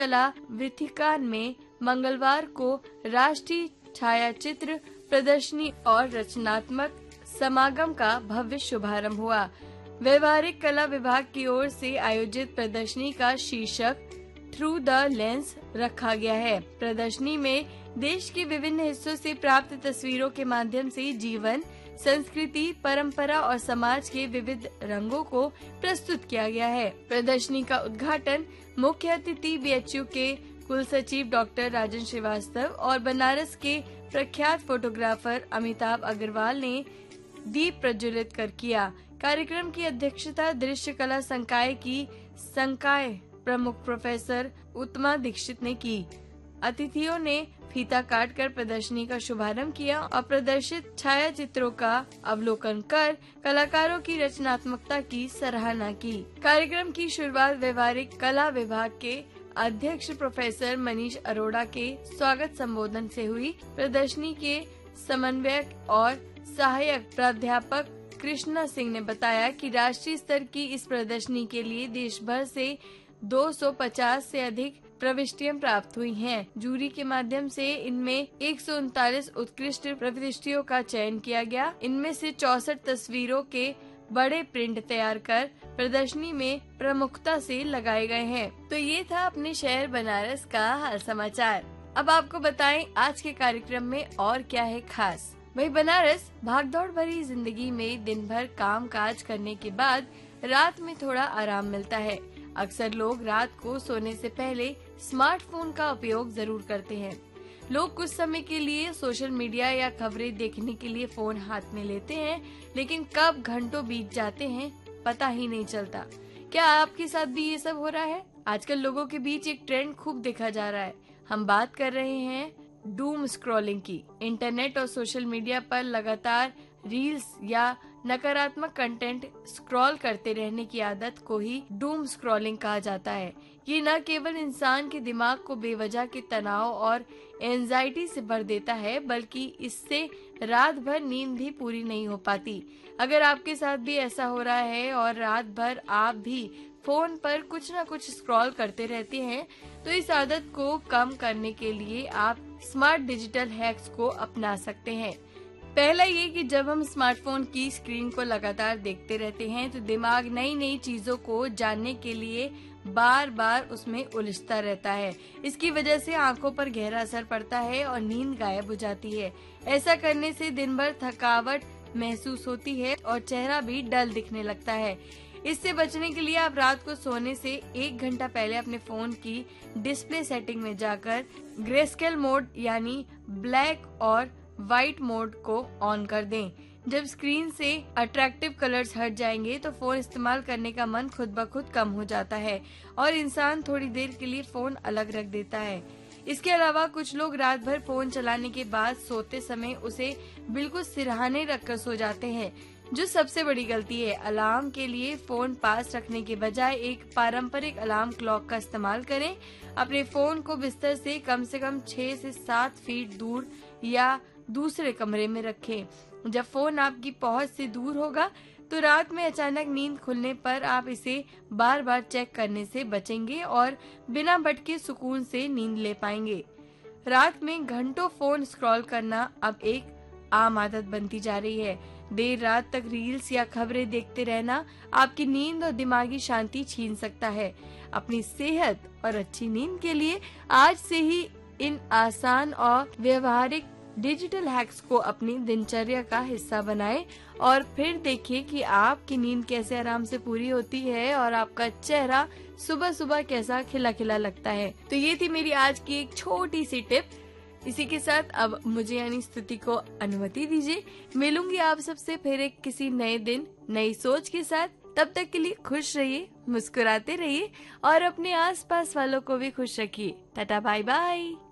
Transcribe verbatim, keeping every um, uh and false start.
कला विथिकान में मंगलवार को राष्ट्रीय छायाचित्र प्रदर्शनी और रचनात्मक समागम का भव्य शुभारंभ हुआ। व्यवहारिक कला विभाग की ओर से आयोजित प्रदर्शनी का शीर्षक थ्रू द लेंस रखा गया है। प्रदर्शनी में देश के विभिन्न हिस्सों से प्राप्त तस्वीरों के माध्यम से जीवन, संस्कृति, परंपरा और समाज के विविध रंगों को प्रस्तुत किया गया है। प्रदर्शनी का उद्घाटन मुख्य अतिथि बी एच यू के कुल सचिव डॉक्टर राजन श्रीवास्तव और बनारस के प्रख्यात फोटोग्राफर अमिताभ अग्रवाल ने दीप प्रज्वलित कर किया। कार्यक्रम की अध्यक्षता दृश्य कला संकाय की संकाय प्रमुख प्रोफेसर उत्तमा दीक्षित ने की। अतिथियों ने फीता काट कर प्रदर्शनी का शुभारंभ किया और प्रदर्शित छायाचित्रों का अवलोकन कर कलाकारों की रचनात्मकता की सराहना की। कार्यक्रम की शुरुआत व्यवहारिक कला विभाग के अध्यक्ष प्रोफेसर मनीष अरोड़ा के स्वागत संबोधन से हुई। प्रदर्शनी के समन्वयक और सहायक प्राध्यापक कृष्णा सिंह ने बताया कि राष्ट्रीय स्तर की इस प्रदर्शनी के लिए देश भर से दो सौ पचास से अधिक प्रविष्टियां प्राप्त हुई हैं। जूरी के माध्यम से इनमें एक सौ उनतालीस उत्कृष्ट प्रविष्टियों का चयन किया गया। इनमें से चौसठ तस्वीरों के बड़े प्रिंट तैयार कर प्रदर्शनी में प्रमुखता से लगाए गए हैं। तो ये था अपने शहर बनारस का हाल समाचार। अब आपको बताएं आज के कार्यक्रम में और क्या है खास। वही बनारस भागदौड़ भरी जिंदगी में दिन भर काम काज करने के बाद रात में थोड़ा आराम मिलता है। अक्सर लोग रात को सोने से पहले स्मार्टफोन का उपयोग जरूर करते हैं। लोग कुछ समय के लिए सोशल मीडिया या खबरें देखने के लिए फोन हाथ में लेते हैं, लेकिन कब घंटों बीत जाते हैं पता ही नहीं चलता। क्या आपके साथ भी ये सब हो रहा है? आजकल लोगों के बीच एक ट्रेंड खूब देखा जा रहा है। हम बात कर रहे हैं डूम स्क्रॉलिंग की। इंटरनेट और सोशल मीडिया पर लगातार रील्स या नकारात्मक कंटेंट स्क्रॉल करते रहने की आदत को ही डूम स्क्रॉलिंग कहा जाता है। ये न केवल इंसान के दिमाग को बेवजह के तनाव और एंजाइटी से भर देता है, बल्कि इससे रात भर नींद भी पूरी नहीं हो पाती। अगर आपके साथ भी ऐसा हो रहा है और रात भर आप भी फोन पर कुछ न कुछ स्क्रॉल करते रहते हैं, तो इस आदत को कम करने के लिए आप स्मार्ट डिजिटल हैक्स को अपना सकते हैं। पहला ये कि जब हम स्मार्टफोन की स्क्रीन को लगातार देखते रहते हैं तो दिमाग नई नई चीजों को जानने के लिए बार बार उसमें उलझता रहता है। इसकी वजह से आंखों पर गहरा असर पड़ता है और नींद गायब हो जाती है। ऐसा करने से दिन भर थकावट महसूस होती है और चेहरा भी डल दिखने लगता है। इससे बचने के लिए आप रात को सोने से एक घंटा पहले अपने फोन की डिस्प्ले सेटिंग में जाकर ग्रेस्केल मोड यानी ब्लैक और व्हाइट मोड को ऑन कर दें। जब स्क्रीन से अट्रैक्टिव कलर्स हट जाएंगे तो फोन इस्तेमाल करने का मन खुद ब खुद कम हो जाता है और इंसान थोड़ी देर के लिए फोन अलग रख देता है। इसके अलावा कुछ लोग रात भर फोन चलाने के बाद सोते समय उसे बिल्कुल सिरहाने रखकर सो जाते हैं, जो सबसे बड़ी गलती है। अलार्म के लिए फोन पास रखने के बजाय एक पारंपरिक अलार्म क्लॉक का इस्तेमाल करें। अपने फोन को बिस्तर से कम से कम छह से सात फीट दूर या दूसरे कमरे में रखें। जब फोन आपकी पहुंच से दूर होगा तो रात में अचानक नींद खुलने पर आप इसे बार बार चेक करने से बचेंगे और बिना भटके सुकून से नींद ले पाएंगे। रात में घंटों फोन स्क्रॉल करना अब एक आम आदत बनती जा रही है। देर रात तक रील्स या खबरें देखते रहना आपकी नींद और दिमागी शांति छीन सकता है। अपनी सेहत और अच्छी नींद के लिए आज से ही इन आसान और व्यवहारिक डिजिटल हैक्स को अपनी दिनचर्या का हिस्सा बनाएं और फिर देखिए कि आपकी नींद कैसे आराम से पूरी होती है और आपका चेहरा सुबह सुबह कैसा खिला खिला लगता है। तो ये थी मेरी आज की एक छोटी सी टिप। इसी के साथ अब मुझे यानी स्तुति को अनुमति दीजिए। मिलूंगी आप सबसे फिर एक किसी नए दिन नई सोच के साथ। तब तक के लिए खुश रहिए, मुस्कुराते रहिए और अपने आसपास वालों को भी खुश रखिए। Tata bye bye.